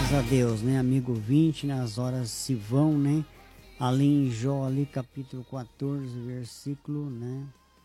Graças a Deus, né, amigo ouvinte, né, as horas se vão, né, ali em Jó, ali capítulo 14, versículo, né,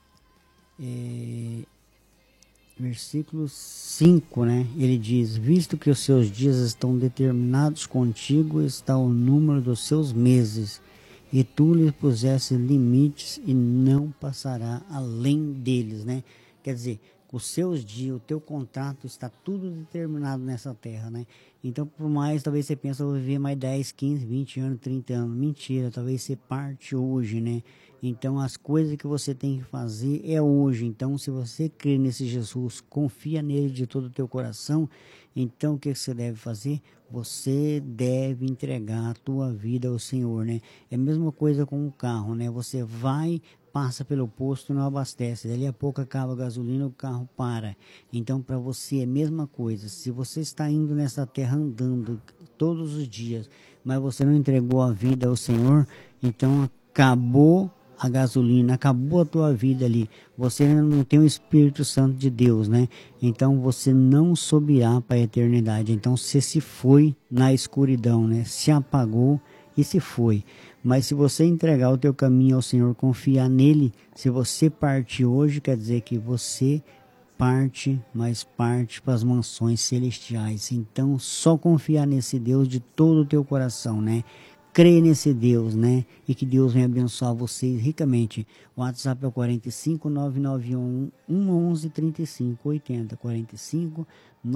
versículo 5, né, ele diz: visto que os seus dias estão determinados contigo, está o número dos seus meses, e tu lhe puseste limites e não passará além deles, né, quer dizer, os seus dias, o teu contrato está tudo determinado nessa terra, né? Então, por mais, talvez você pense, eu vou viver mais 10, 15, 20 anos, 30 anos. Mentira, talvez você parte hoje, né? Então, as coisas que você tem que fazer é hoje. Então, se você crê nesse Jesus, confia nele de todo o teu coração, então o que você deve fazer? Você deve entregar a tua vida ao Senhor, né? É a mesma coisa com o carro, né? Você vai, passa pelo posto e não abastece, dali a pouco acaba a gasolina, o carro para. Então, para você é a mesma coisa. Se você está indo nessa terra andando todos os dias, mas você não entregou a vida ao Senhor, então acabou a gasolina, acabou a tua vida ali. Você não tem o Espírito Santo de Deus, né? Então você não subirá para a eternidade. Então você se foi na escuridão, né? Se apagou e se foi. Mas se você entregar o teu caminho ao Senhor, confiar nele, se você partir hoje, quer dizer que você parte, mas parte para as mansões celestiais. Então, só confiar nesse Deus de todo o teu coração, né? Crê nesse Deus, né? E que Deus venha abençoar vocês ricamente. O WhatsApp é o 45 991 111 35 80. 45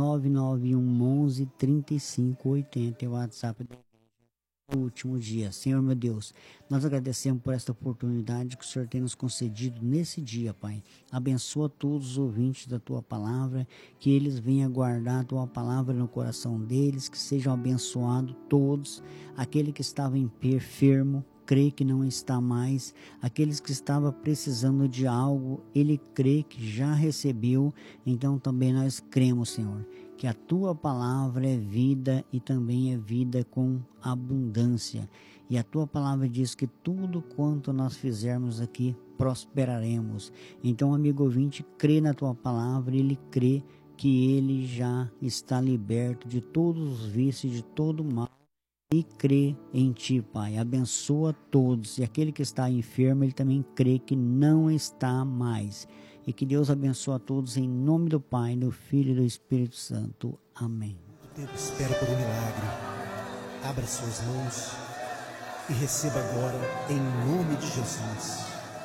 991 11 35 80 é o WhatsApp do último dia. Senhor meu Deus, nós agradecemos por esta oportunidade que o Senhor tem nos concedido nesse dia, Pai. Abençoa todos os ouvintes da Tua Palavra, que eles venham guardar a Tua Palavra no coração deles, que sejam abençoados todos, aquele que estava enfermo, crê que não está mais, aqueles que estavam precisando de algo, ele crê que já recebeu, então também nós cremos, Senhor, que a Tua Palavra é vida e também é vida com abundância. E a Tua Palavra diz que tudo quanto nós fizermos aqui, prosperaremos. Então, amigo ouvinte, crê na Tua Palavra, ele crê que ele já está liberto de todos os vícios, de todo o mal. E crê em Ti, Pai. Abençoa todos. E aquele que está enfermo, ele também crê que não está mais. E que Deus abençoe a todos em nome do Pai, do Filho e do Espírito Santo. Amém. O tempo espera por um milagre. Abra suas mãos e receba agora em nome de Jesus.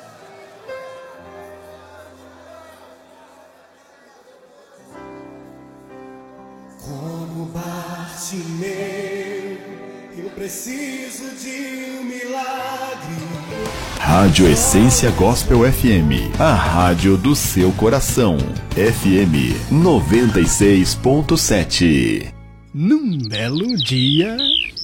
Como Bartimeu, eu preciso de um milagre. Rádio Essência Gospel FM, a rádio do seu coração. FM 96.7. Num belo dia,